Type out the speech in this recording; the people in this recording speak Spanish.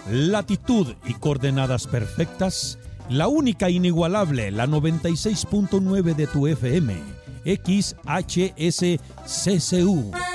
latitud y coordenadas perfectas, la única inigualable, la 96.9 de tu FM, XHSCCU.